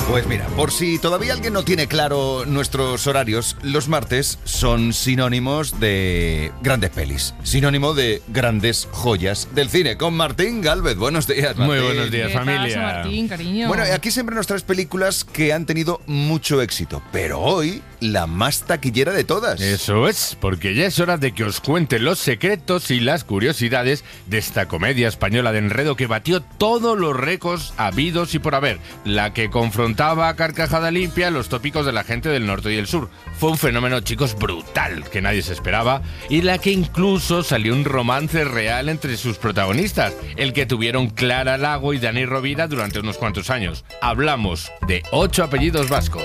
Pues mira, por si todavía alguien no tiene claro nuestros horarios, los martes son sinónimos de grandes pelis, sinónimo de grandes joyas del cine. Con Martín Gálvez. Buenos días, Martín. Muy buenos días, ¿Qué familia. pasa, Martín, cariño? Bueno, aquí siempre nos traes películas que han tenido mucho éxito, pero hoy la más taquillera de todas. Eso es, porque ya es hora de que os cuente los secretos y las curiosidades de esta comedia española de enredo que batió todos los récords habidos y por haber, la que confrontaba a carcajada limpia los tópicos de la gente del norte y el sur. Fue un fenómeno, chicos, brutal, que nadie se esperaba, y la que incluso salió un romance real entre sus protagonistas, el que tuvieron Clara Lago y Dani Rovira durante unos cuantos años. Hablamos de 8 apellidos vascos.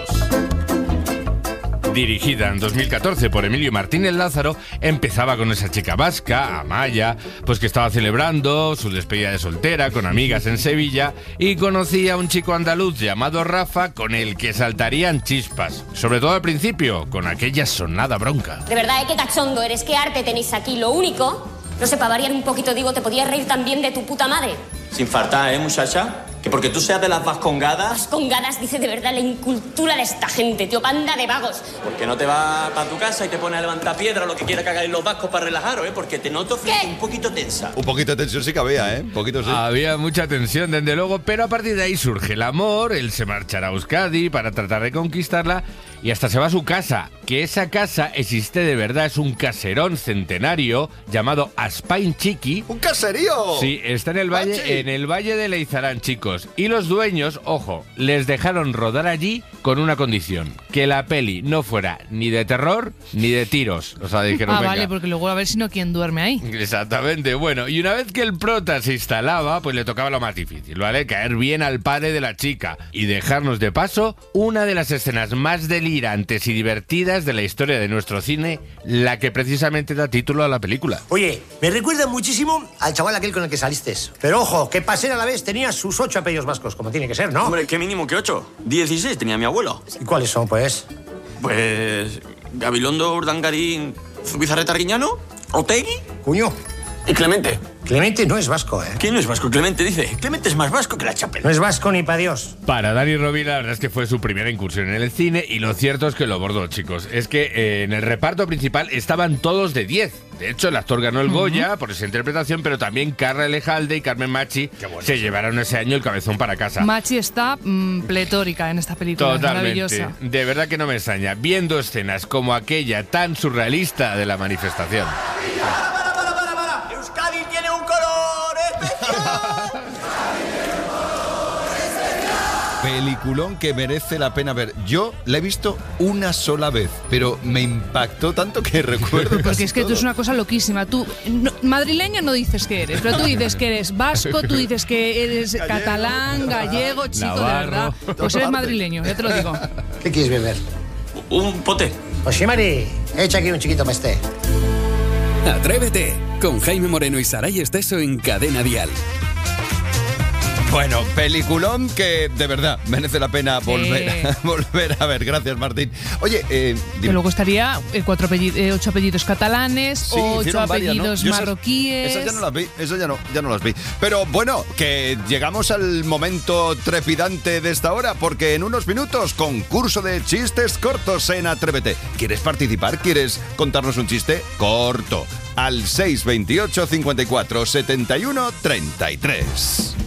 Dirigida en 2014 por Emilio Martínez Lázaro, empezaba con esa chica vasca, Amaya, pues que estaba celebrando su despedida de soltera con amigas en Sevilla y conocía a un chico andaluz llamado Rafa con el que saltarían chispas, sobre todo al principio, con aquella sonada bronca. De verdad, qué cachondo eres, qué arte tenéis aquí. Lo único, no sé, para variar un poquito, digo, te podías reír también de tu puta madre. Sin faltar, muchacha? Que porque tú seas de las vascongadas... Vascongadas, dice de verdad la incultura de esta gente, tío, banda de vagos. ¿Por qué no te vas para tu casa y te pones a levantar piedra o lo que quiera que hagáis los vascos para relajaros, Porque te noto un poquito tensa. Un poquito de tensión sí que había, Un poquito sí. Había mucha tensión, desde luego, pero a partir de ahí surge el amor, él se marchará a Euskadi para tratar de conquistarla y hasta se va a su casa, que esa casa existe de verdad, es un caserón centenario llamado Aspain Txiki. ¡Un caserío! Sí, está en el valle de Leizarán, chicos. Y los dueños, ojo, les dejaron rodar allí con una condición: que la peli no fuera ni de terror ni de tiros. O sea, dijeron, venga. Vale, porque luego a ver si no quién duerme ahí. Exactamente, bueno, y una vez que el prota se instalaba, pues le tocaba lo más difícil, ¿vale? Caer bien al padre de la chica y dejarnos de paso una de las escenas más delirantes y divertidas de la historia de nuestro cine, la que precisamente da título a la película. Oye, me recuerda muchísimo al chaval aquel con el que saliste. Pero ojo, que para ser a la vez tenía sus 8 apellidos vascos, como tiene que ser, ¿no? Hombre, qué mínimo que 8. 16 tenía mi abuelo. ¿Y cuáles son, pues? Pues... Gabilondo, Urdangarín, Zubizarreta Arguiñano, Otegui Cuño. y Clemente. Clemente no es vasco, ¿Quién no es vasco? Clemente dice. Clemente es más vasco que la chapela. No es vasco ni pa' Dios. Para Dani Rovira, la verdad es que fue su primera incursión en el cine y lo cierto es que lo bordó, chicos. Es que en el reparto principal estaban todos de 10. De hecho, el actor ganó el Goya por esa interpretación, pero también Carla Elejalde y Carmen Machi se llevaron ese año el cabezón para casa. Machi está pletórica en esta película. Totalmente. Maravillosa. De verdad que no me extraña, viendo escenas como aquella tan surrealista de la manifestación. ¡Para! ¡Euskadi tiene un color especial! Peliculón que merece la pena ver. Yo la he visto una sola vez, pero me impactó tanto que recuerdo casi Porque es que todo. tú es una cosa loquísima. Tú, madrileño no dices que eres, pero tú dices que eres vasco, tú dices que eres catalán, gallego, chico, Navarro. de verdad. Pues eres madrileño, ya te lo digo. ¿Qué quieres beber? Un pote. Pues sí, Mari, echa aquí un chiquito para este. Atrévete, con Jaime Moreno y Saray Esteso en Cadena Dial. Bueno, peliculón que de verdad merece la pena volver a ver. Gracias, Martín. Oye, Que dime. luego estaría 8 apellidos catalanes, Sí, 8 hicieron varias, apellidos ¿no? Yo marroquíes. Esas ya no las vi, esas ya no las vi. Pero bueno, que llegamos al momento trepidante de esta hora, porque en unos minutos, concurso de chistes cortos en Atrévete. ¿Quieres participar? ¿Quieres contarnos un chiste corto? Al 628 54 71 33.